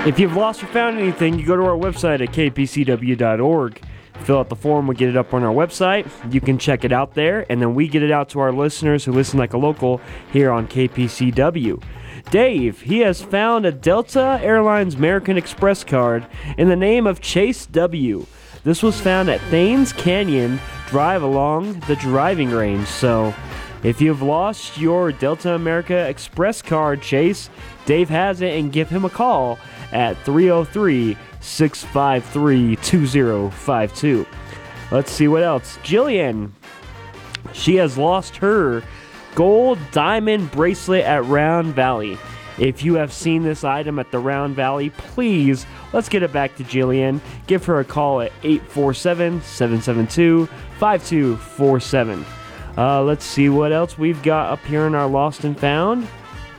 If you've lost or found anything, you go to our website at kpcw.org. Fill out the form, we get it up on our website. You can check it out there, and then we get it out to our listeners who listen like a local here on KPCW. Dave, he has found a Delta Airlines American Express card in the name of Chase W. This was found at Thames Canyon Drive along the driving range. So if you've lost your Delta America Express card, Chase, Dave has it, and give him a call at 303-653-2052. Let's see what else. Jillian, she has lost her gold diamond bracelet at Round Valley. If you have seen this item at the Round Valley, please, let's get it back to Jillian. Give her a call at 847-772-5247. Let's see what else we've got up here in our Lost and Found.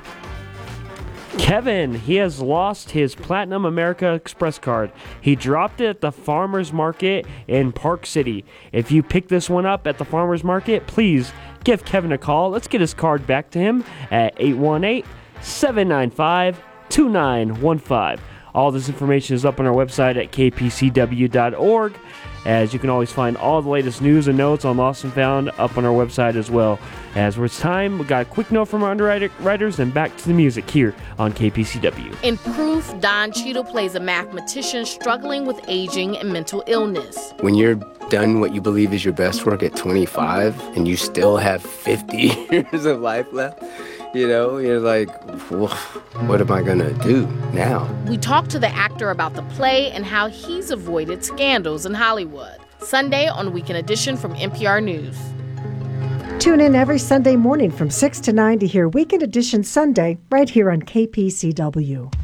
Kevin, he has lost his Platinum America Express card. He dropped it at the farmer's market in Park City. If you pick this one up at the farmer's market, please give Kevin a call. Let's get his card back to him at 818-795-2915. All this information is up on our website at kpcw.org, as you can always find all the latest news and notes on Lost and Found up on our website as well. As it's time, we got a quick note from our underwriters and back to the music here on KPCW. In Proof, Don Cheadle plays a mathematician struggling with aging and mental illness. When you're done what you believe is your best work at 25 and you still have 50 years of life left, you know, you're like, what am I going to do now? We talked to the actor about the play and how he's avoided scandals in Hollywood. Sunday on Weekend Edition from NPR News. Tune in every Sunday morning from 6 to 9 to hear Weekend Edition Sunday right here on KPCW.